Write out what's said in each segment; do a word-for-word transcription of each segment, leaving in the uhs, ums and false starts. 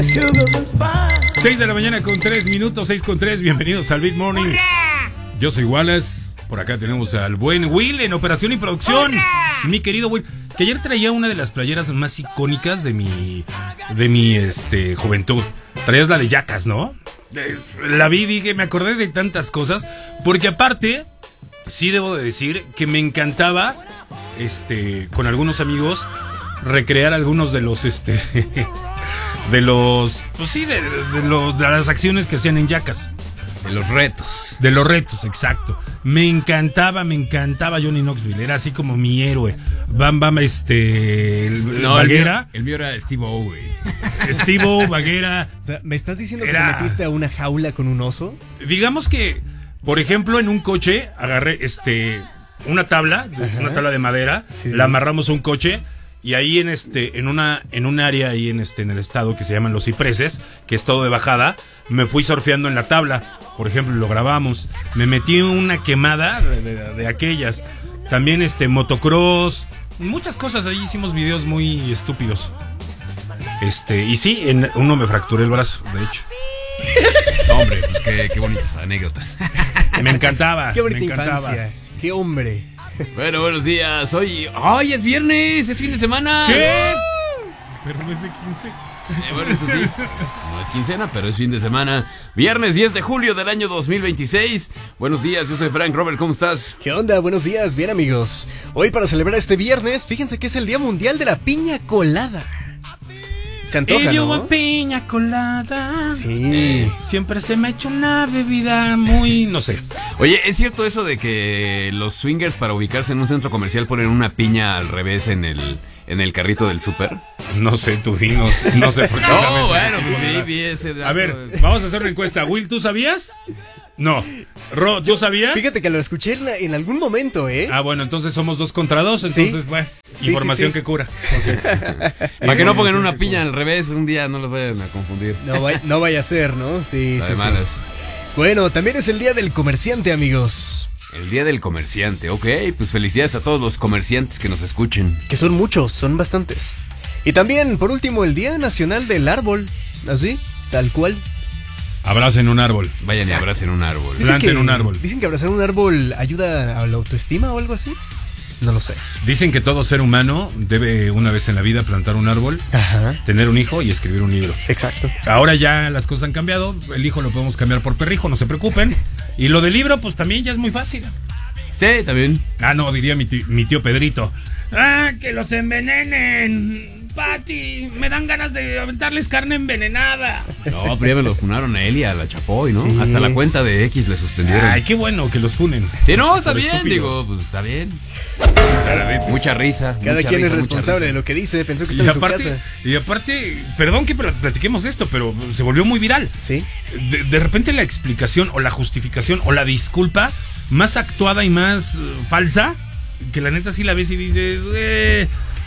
seis de la mañana con tres minutos, seis con tres. Bienvenidos al Beat Morning. ¡Hurra! Yo soy Wallace. Por acá tenemos al buen Will en operación y producción. ¡Hurra! Mi querido Will, que ayer traía una de las playeras más icónicas de mi de mi este juventud. Traías la de Yacas, ¿no? La vi, dije, me acordé de tantas cosas. Porque aparte, sí debo de decir que me encantaba, este, con algunos amigos, recrear algunos de los, este, de los, pues sí, de, de, los, de las acciones que hacían en Yacas. De los retos. De los retos, exacto. Me encantaba, me encantaba Johnny Knoxville. Era así como mi héroe. Bam Bam, este... El, no, Baguera. El mío, el mío era Steve-O, güey. Steve-O, Baguera. O sea, ¿me estás diciendo era... que te metiste a una jaula con un oso? Digamos que, por ejemplo, en un coche agarré este una tabla, Ajá. una tabla de madera, sí, la amarramos a un coche. Y ahí en este, en una, en un área ahí en este, en el estado que se llaman Los Cipreses, que es todo de bajada, me fui surfeando en la tabla, por ejemplo, lo grabamos, me metí en una quemada de, de, de aquellas, también este, motocross, muchas cosas, ahí hicimos videos muy estúpidos, este, y sí, en uno me fracturé el brazo, de hecho. No, hombre, pues qué, qué bonitas anécdotas. Me encantaba, qué bonita me encantaba. Infancia, qué hombre. Bueno, buenos días. Hoy, ¡ay, es viernes! ¡Es fin de semana! ¿Qué? Pero no es de quince. Eh, bueno, eso sí. No es quincena, pero es fin de semana. Viernes diez de julio del año dos mil veintiséis. Buenos días, yo soy Frank. Robert, ¿cómo estás? ¿Qué onda? Buenos días, bien amigos. Hoy para celebrar este viernes, fíjense que es el Día Mundial de la Piña Colada. Se antoja, ¿no? A piña colada. Sí. Eh, siempre se me ha hecho una bebida muy, no sé. Oye, ¿es cierto eso de que los swingers para ubicarse en un centro comercial ponen una piña al revés en el en el carrito del súper? No sé, tú dinos. No sé por qué. No, sabes bueno, pues vi ese dato. A ver, vamos a hacer una encuesta. Will, ¿tú sabías? No. Ro, ¿tú Yo, sabías? Fíjate que lo escuché en, en algún momento, ¿eh? Ah, bueno, entonces somos dos contra dos, entonces, ¿sí? Bueno, sí, información sí, sí. que cura. Okay. Para que no pongan una piña al revés, un día no los vayan a confundir. No, vaya, no vaya a ser, ¿no? Sí, sí, sí. Bueno, también es el Día del Comerciante, amigos. El Día del Comerciante, ok, pues felicidades a todos los comerciantes que nos escuchen. Que son muchos, son bastantes. Y también, por último, el Día Nacional del Árbol, así, tal cual. Abracen un árbol. Vayan y abracen un árbol. Planten un árbol. Dicen que abrazar un árbol ayuda a la autoestima o algo así. No lo sé. Dicen que todo ser humano debe una vez en la vida plantar un árbol, Ajá. tener un hijo y escribir un libro. Exacto. Ahora ya las cosas han cambiado. El hijo lo podemos cambiar por perrijo, no se preocupen. Y lo del libro, pues también ya es muy fácil. Sí, también. Ah, no, diría mi tío, mi tío Pedrito. Ah, que los envenenen. Pati, me dan ganas de aventarles carne envenenada. No, pero ya me lo funaron a él y a la Chapoy, ¿no? Sí. Hasta la cuenta de X le suspendieron. Ay, qué bueno que los funen. Sí, no, está bien, estúpidos. digo, pues está bien. Mucha risa. Cada mucha quien risa, es responsable risa. de lo que dice, pensó que está Y en su aparte, casa. y aparte, perdón que platiquemos esto, pero se volvió muy viral. Sí. De, de repente la explicación o la justificación o la disculpa más actuada y más uh, falsa, que la neta sí la ves y dices, eh,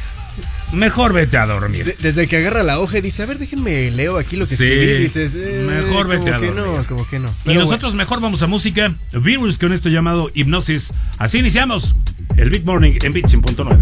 mejor vete a dormir. De, desde que agarra la hoja y dice, a ver, déjenme leo aquí lo que Sí, escribí, dices, eh, mejor vete como a que dormir. no, como que no. Y Pero nosotros bueno. mejor vamos a música. Virus con esto llamado Hipnosis. Así iniciamos el Big Morning en Beat cien punto nueve.